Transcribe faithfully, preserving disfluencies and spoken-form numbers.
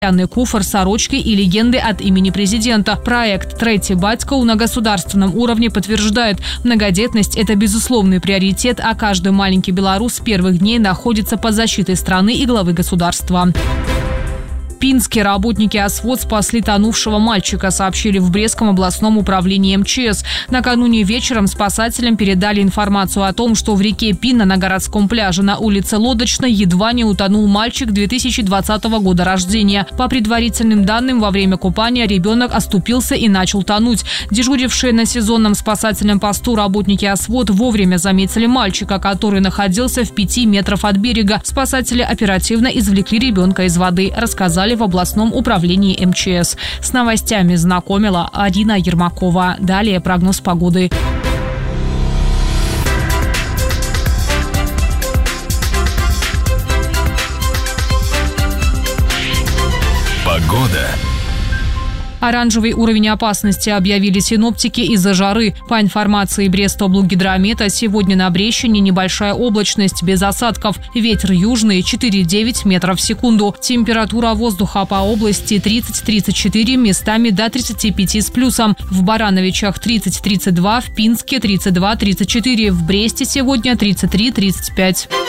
куфр, сорочки и легенды от имени президента. Проект «Третий батько» на государственном уровне подтверждает, многодетность – это безусловный приоритет, а каждый маленький белорус с первых дней находится под защитой страны и главы государства. Пинские работники ОСВОД спасли тонувшего мальчика, сообщили в Брестском областном управлении эм че эс. Накануне вечером спасателям передали информацию о том, что в реке Пина на городском пляже на улице Лодочной едва не утонул мальчик две тысячи двадцатого года рождения. По предварительным данным, во время купания ребенок оступился и начал тонуть. Дежурившие на сезонном спасательном посту работники ОСВОД вовремя заметили мальчика, который находился в пяти метрах от берега. Спасатели оперативно извлекли ребенка из воды, рассказали в областном управлении эм че эс. С новостями знакомила Арина Ермакова. Далее прогноз погоды. Погода. Оранжевый уровень опасности объявили синоптики из-за жары. По информации Брестоблгидромета, сегодня на Брещине небольшая облачность без осадков. Ветер южный четыре-девять метров в секунду. Температура воздуха по области тридцать-тридцать четыре, местами до тридцати пяти с плюсом. В Барановичах тридцать-тридцать два, в Пинске тридцать два-тридцать четыре, в Бресте сегодня тридцать три-тридцать пять.